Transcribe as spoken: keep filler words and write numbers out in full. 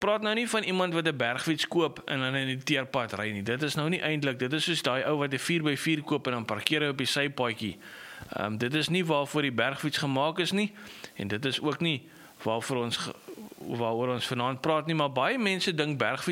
praat nou nie van iemand wat 'n bergfiets koop en dan in die teerpad ry nie. Dit is nou nie eintlik, dit is soos daai ou wat 'n vier by vier koop en dan parkeer hy op die sypaadjie. Um, dit is nie waarvoor die bergfiets gemaak is nie, en dit is ook nie waarvoor ons, waaroor ons vanaand praat nie, maar baie mense dink bergfiets